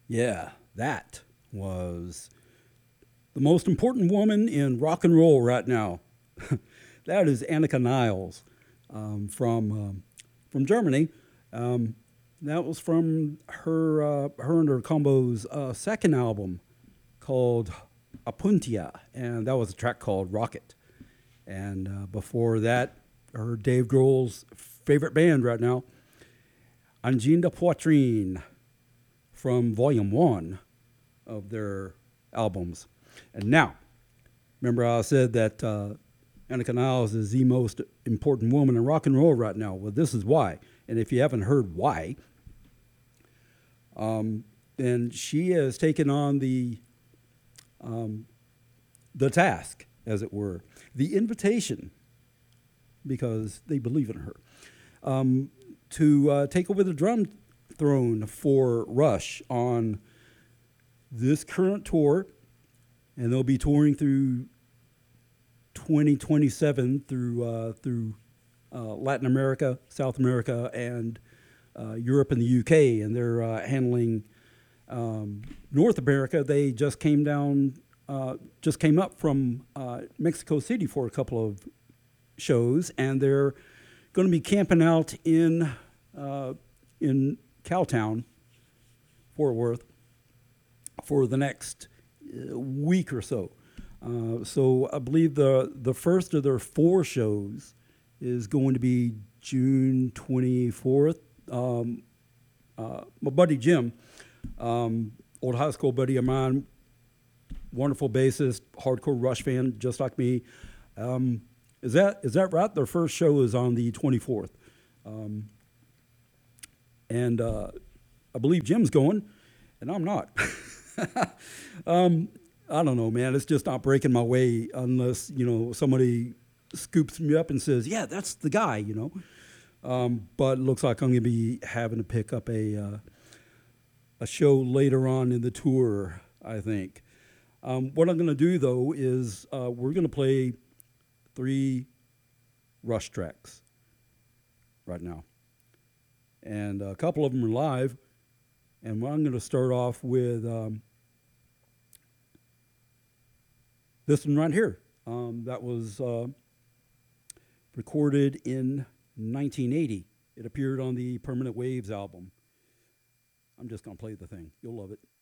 Yeah, that was the most important woman in rock and roll right now. That is Annika Niles from Germany. Um, that was from her and her combo's second album called Apuntia, and that was a track called Rocket. And before that, her Dave Grohl's favorite band right now, Angina Poitrine from Volume One of their albums. And now, remember I said that Annika Niles is the most important woman in rock and roll right now. Well, this is why. And if you haven't heard why, then she has taken on the task, as it were, the invitation, because they believe in her, to take over the drum throne for Rush on this current tour, and they'll be touring through 2027 through Latin America, South America, and Europe and the UK, and they're handling North America. They just came up from Mexico City for a couple of shows, and they're going to be camping out in Cowtown, Fort Worth, for the next week or so. So I believe the first of their four shows is going to be June 24th. My buddy Jim, old high school buddy of mine, wonderful bassist, hardcore Rush fan, just like me. Is that right? Their first show is on the 24th, and I believe Jim's going, and I'm not. I don't know, man. It's just not breaking my way unless somebody scoops me up and says, "Yeah, that's the guy." But it looks like I'm going to be having to pick up a show later on in the tour, I think. What I'm going to do though is we're going to play three Rush tracks right now, and a couple of them are live. And I'm going to start off with this one right here. That was recorded in 1980. It appeared on the Permanent Waves album. I'm just going to play the thing. You'll love it.